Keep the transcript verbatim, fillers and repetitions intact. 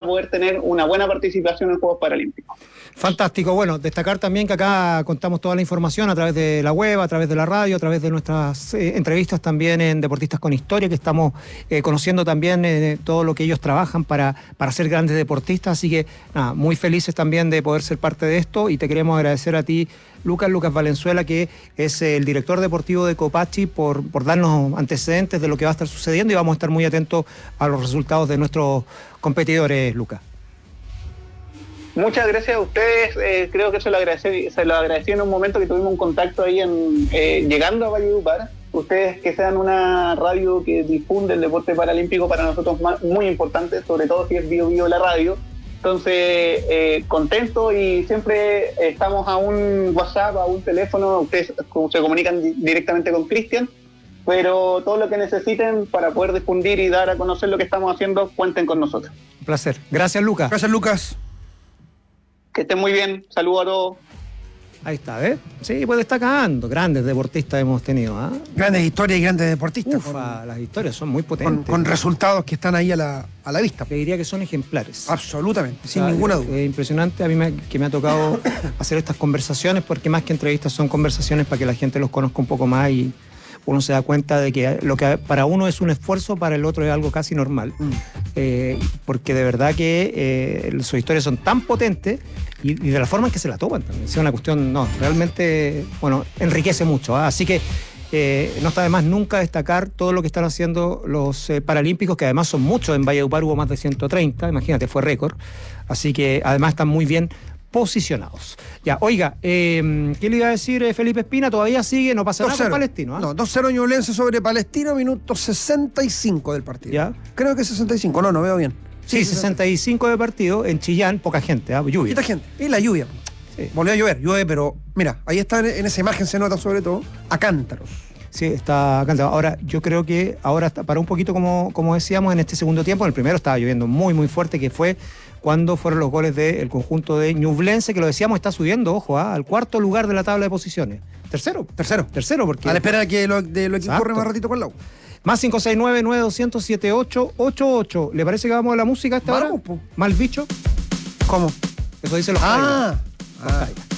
poder tener una buena participación en Juegos Paralímpicos. Fantástico. Bueno, destacar también que acá contamos toda la información a través de la web, a través de la radio, a través de nuestras eh, entrevistas también en Deportistas con Historia, que estamos eh, conociendo también eh, todo lo que ellos trabajan para, para ser grandes deportistas. Así que, nada, muy felices también de poder ser parte de esto y te queremos agradecer a ti, Lucas, Lucas Valenzuela, que es el director deportivo de Copachi, por, por darnos antecedentes de lo que va a estar sucediendo y vamos a estar muy atentos a los resultados de nuestros competidores, Lucas. Muchas gracias a ustedes, eh, creo que se lo, agradecí, se lo agradecí en un momento que tuvimos un contacto ahí en eh, llegando a Valledupar. Ustedes que sean una radio que difunde el deporte paralímpico para nosotros es muy importante, sobre todo si es Bio Bio la radio. Entonces, eh, contento y siempre estamos a un WhatsApp, a un teléfono, ustedes se comunican di- directamente con Cristian, pero todo lo que necesiten para poder difundir y dar a conocer lo que estamos haciendo, cuenten con nosotros. Un placer. Gracias, Lucas. Gracias, Lucas. Que estén muy bien, saludos a todos. Ahí está, ¿ves? Sí, pues destacando. Grandes deportistas hemos tenido, ¿ah? ¿eh? Grandes historias y grandes deportistas. Ufa, con, las historias son muy potentes. con, con resultados que están ahí a la, a la vista. Te diría que son ejemplares. Absolutamente, O sin sea, ninguna es, duda. es impresionante a mí me, que me ha tocado hacer estas conversaciones, porque más que entrevistas son conversaciones para que la gente los conozca un poco más y uno se da cuenta de que lo que para uno es un esfuerzo, para el otro es algo casi normal. Mm. Eh, porque de verdad que eh, sus historias son tan potentes y, y de la forma en que se la toman también. Es una cuestión, no, realmente, bueno, enriquece mucho. ¿eh? Así que eh, no está de más nunca destacar todo lo que están haciendo los eh, paralímpicos, que además son muchos. En Valledupar hubo más de ciento treinta, imagínate, fue récord. Así que además están muy bien posicionados. Ya, oiga, eh, ¿qué le iba a decir eh, Felipe Espina? Todavía sigue, no pasa nada con Palestino. ¿eh? No, dos cero Ñublense sobre Palestino, minuto sesenta y cinco del partido. ¿Ya? Creo que sesenta y cinco, no, no veo bien. Sí, sí, sesenta y cinco de partido, en Chillán, poca gente, ¿eh? lluvia. Poquita gente, y la lluvia. Sí. Volvió a llover, llueve, pero mira, ahí está, en esa imagen se nota sobre todo, a cántaros. Sí, está cantado. Ahora, yo creo que ahora está, para un poquito como, como decíamos en este segundo tiempo, en el primero estaba lloviendo muy, muy fuerte, que fue cuando fueron los goles del conjunto de Ñublense, que lo decíamos, está subiendo, ojo, ¿eh? al cuarto lugar de la tabla de posiciones. Tercero, tercero, tercero, porque... a la espera de que lo, de lo que corre más ratito con el agua. Más cinco seis nueve, nueve dos cero siete, siete ocho ocho ocho. ¿Le parece que vamos a la música a esta hora? Vamos, po. ¿Mal bicho? ¿Cómo? Eso dicen los Ah, Jaivas. Los ah. Jaivas.